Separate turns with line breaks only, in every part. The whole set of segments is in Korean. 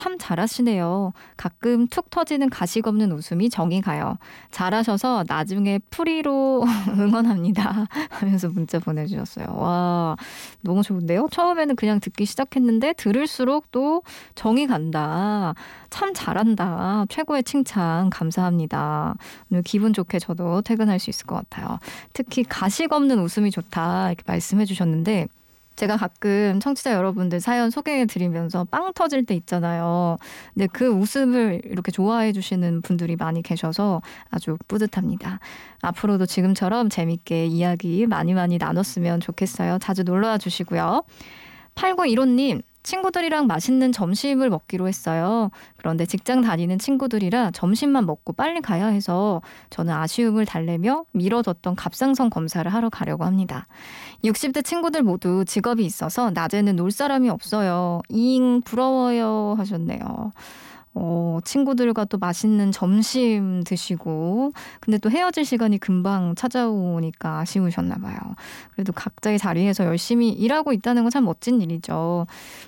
참 잘하시네요. 가끔 툭 터지는 가식 없는 웃음이 정이 가요. 잘하셔서 나중에 풀이로 응원합니다. 하면서 문자 보내주셨어요. 와, 너무 좋은데요? 처음에는 그냥 듣기 시작했는데 들을수록 또 정이 간다. 참 잘한다. 최고의 칭찬 감사합니다. 오늘 기분 좋게 저도 퇴근할 수 있을 것 같아요. 특히 가식 없는 웃음이 좋다 이렇게 말씀해 주셨는데 제가 가끔 청취자 여러분들 사연 소개해드리면서 빵 터질 때 있잖아요. 근데 그 웃음을 이렇게 좋아해 주시는 분들이 많이 계셔서 아주 뿌듯합니다. 앞으로도 지금처럼 재밌게 이야기 많이 나눴으면 좋겠어요. 자주 놀러와 주시고요. 8915님, 친구들이랑 맛있는 점심을 먹기로 했어요. 그런데 직장 다니는 친구들이라 점심만 먹고 빨리 가야 해서 저는 아쉬움을 달래며 미뤄뒀던 갑상선 검사를 하러 가려고 합니다. 60대 친구들 모두 직업이 있어서 낮에는 놀 사람이 없어요. 잉 부러워요 하셨네요. 친구들과 또 맛있는 점심 드시고 근데 또 헤어질 시간이 금방 찾아오니까 아쉬우셨나 봐요. 그래도 각자의 자리에서 열심히 일하고 있다는 건 참 멋진 일이죠.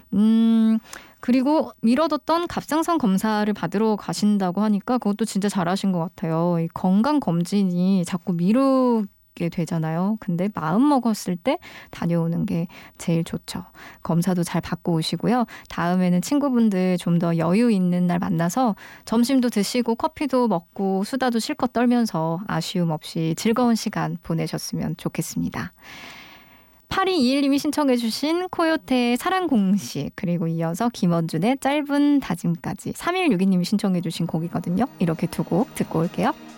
그리고 미뤄뒀던 갑상선 검사를 받으러 가신다고 하니까 그것도 진짜 잘하신 것 같아요. 이 건강검진이 자꾸 미루게 되잖아요. 근데 마음 먹었을 때 다녀오는 게 제일 좋죠. 검사도 잘 받고 오시고요. 다음에는 친구분들 좀 더 여유 있는 날 만나서 점심도 드시고 커피도 먹고 수다도 실컷 떨면서 아쉬움 없이 즐거운 시간 보내셨으면 좋겠습니다. 8221님이 신청해 주신 코요태의 사랑 공식 그리고 이어서 김원준의 짧은 다짐까지 3162님이 신청해 주신 곡이거든요. 이렇게 두 곡 듣고 올게요.